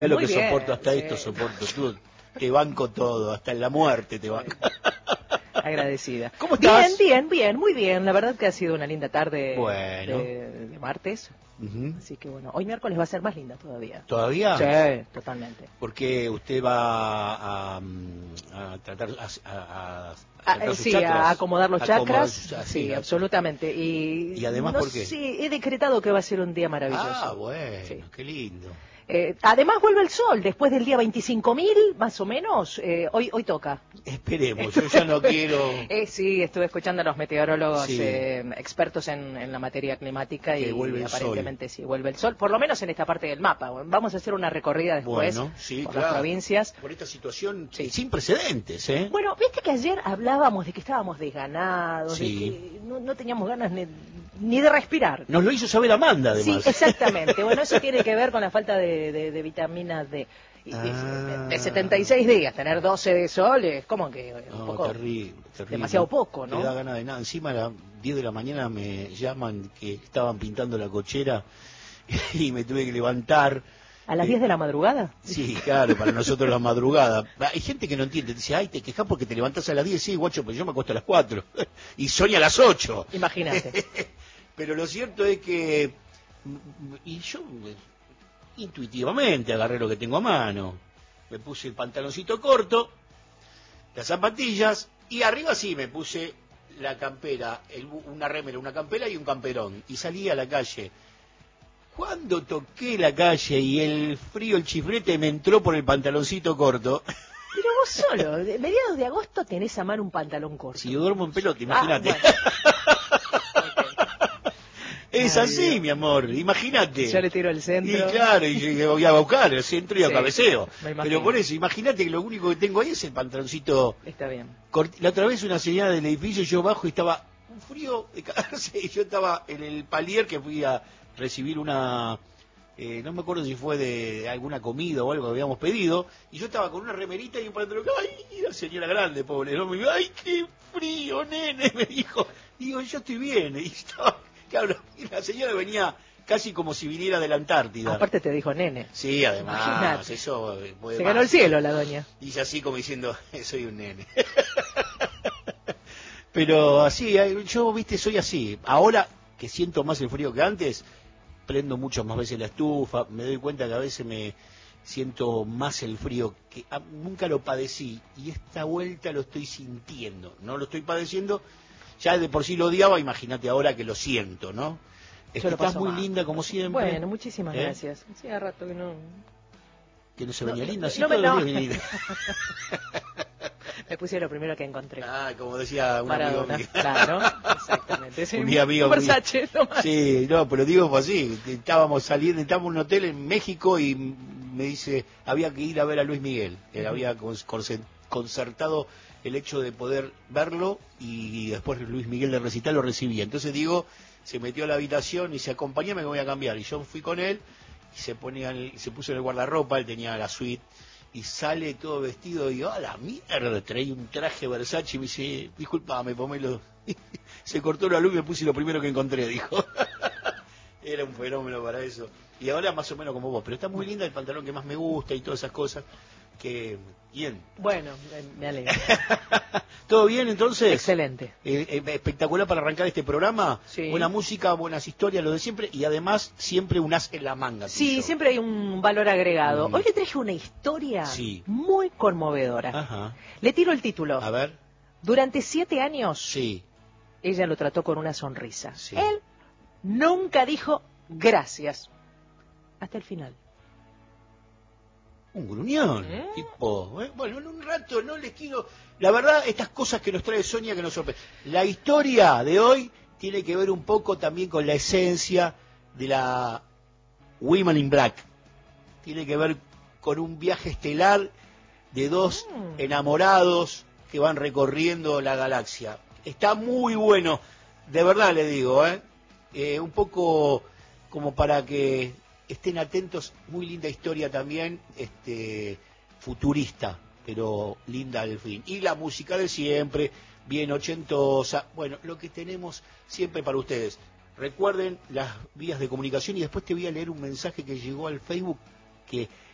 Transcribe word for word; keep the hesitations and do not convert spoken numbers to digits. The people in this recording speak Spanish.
Es lo Muy que bien, soporto, hasta sí. esto soporto. Tú, te banco todo, hasta en la muerte te banco. Agradecida. ¿Cómo estás? Bien, bien, bien, muy bien. La verdad que ha sido una linda tarde Bueno. de, de martes. Uh-huh. Así que bueno, hoy miércoles va a ser más linda todavía. ¿Todavía? Sí, totalmente. Porque usted va a, a, a tratar a, a, a Ah, tratar sus sí, chakras, a acomodar los acomodar chakras. sus- ah, Sí, sí, absolutamente. Y, ¿Y además no por qué? sé, he decretado que va a ser un día maravilloso. Ah, bueno, Sí. qué lindo. Eh, además vuelve el sol, después del día veinticinco mil, más o menos, eh, hoy hoy toca. Esperemos, yo ya no quiero... Eh, sí, estuve escuchando a los meteorólogos Sí. eh, expertos en, en la materia climática Que y vuelve el aparentemente sí, vuelve el sol, por lo menos en esta parte del mapa. Vamos a hacer una recorrida después Bueno, sí, por claro. las provincias. Por esta situación Sí. sin precedentes, ¿eh? Bueno, viste que ayer hablábamos de que estábamos desganados, Sí. de que no, no teníamos ganas ni, ni de respirar. Nos lo hizo saber Amanda, además. Sí, exactamente. Bueno, eso tiene que ver con la falta de, de, de vitamina D. Y- Ah. De setenta y seis días, tener doce de sol es como que un No, poco terrible, terrible. demasiado poco, Te da ¿no? ganas de nada. Encima a las diez de la mañana me llaman que estaban pintando la cochera y me tuve que levantar. ¿A las Eh, diez de la madrugada? Sí, claro, para nosotros la madrugada. Hay gente que no entiende, dice, ay, te quejas porque te levantás a las diez, sí, guacho, pero yo me acuesto a las cuatro. Y Sonia a las ocho. Imagínate. Pero lo cierto es que, y yo intuitivamente agarré lo que tengo a mano. Me puse el pantaloncito corto, las zapatillas, y arriba sí me puse la campera, el, una remera, una campera y un camperón. Y salí a la calle. Cuando toqué la calle y el frío, el chiflete me entró por el pantaloncito corto. Pero vos solo, de mediados de agosto tenés a mano un pantalón corto. Si yo duermo en pelota, imagínate. Ah, bueno. Es Ay, así, Dios. mi amor, imagínate. Yo le tiro el centro. Y claro, y yo voy a buscar el centro y a Sí, cabeceo. me imagino. Pero por eso, imagínate que lo único que tengo ahí es el pantaloncito. Está bien. Cort... La otra vez una señora del edificio, yo bajo y estaba un frío de cagarse. Y yo estaba en el palier que fui a recibir una... Eh, no me acuerdo si fue de alguna comida o algo que habíamos pedido. Y yo estaba con una remerita y un pantalón. ¡Ay, la señora grande, pobre! ¿no? Me dijo, ¡ay, qué frío, nene! Me dijo. Digo, yo estoy bien. Y estaba... Claro, y la señora venía casi como si viniera de la Antártida. Aparte te dijo nene. Sí, además, Imagínate. eso puede Se más. ganó el cielo la doña. Dice así como diciendo, soy un nene. Pero así, yo, viste, soy así. Ahora que siento más el frío que antes, prendo muchas más veces la estufa, me doy cuenta que a veces me siento más el frío, que ah, nunca lo padecí, y esta vuelta lo estoy sintiendo. No lo estoy padeciendo, ya de por sí lo odiaba, imagínate ahora que lo siento, ¿no? Es Yo que lo estás paso muy mal. linda como siempre. Bueno, muchísimas ¿Eh? gracias. Hacía rato que no... Que no se No, venía no, linda, sí, no me- todos los no. días venía linda. Me puse lo primero que encontré. Ah, como decía un Maradona, amigo mío. claro, exactamente. Sí, Un amigo un mío. Versace, nomás. Sí, no, pero digo pues así, estábamos saliendo, estábamos en un hotel en México y me dice, había que ir a ver a Luis Miguel, él Ujú. había concertado el hecho de poder verlo y después Luis Miguel de recital lo recibía. Entonces digo, se metió a la habitación y se acompañame que voy a cambiar. Y yo fui con él y se ponía el- se puso en el guardarropa, él tenía la suite y sale todo vestido y digo, a la mierda, traía un traje Versace y me dice, disculpame, pomelo. Se cortó la luz y me puse lo primero que encontré, dijo. Era un fenómeno para eso. Y ahora más o menos como vos, pero está muy linda el pantalón que más me gusta y todas esas cosas. Que bien. Bueno, me- me alegro. ¿Todo bien entonces? Excelente. Eh, eh, espectacular para arrancar este programa. Sí. Buena música, buenas historias, lo de siempre. Y además siempre un as en la manga. Sí, tuyo. siempre hay un valor agregado. Mm. Hoy le traje una historia Sí. muy conmovedora. Ajá. Le tiro el título. A ver. Durante siete años, Sí. ella lo trató con una sonrisa. Sí. Él nunca dijo gracias. Hasta el final. Un gruñón, ¿Eh? tipo, ¿eh? Bueno, en un rato no les quiero... La verdad, estas cosas que nos trae Sonia que nos sorprende. La historia de hoy tiene que ver un poco también con la esencia de la Women in Black. Tiene que ver con un viaje estelar de dos Mm. enamorados que van recorriendo la galaxia. Está muy bueno, de verdad le digo, ¿eh? Eh, un poco como para que estén atentos, muy linda historia también, este, futurista, pero linda al fin. Y la música de siempre, bien ochentosa, bueno, lo que tenemos siempre para ustedes. Recuerden las vías de comunicación y después te voy a leer un mensaje que llegó al Facebook que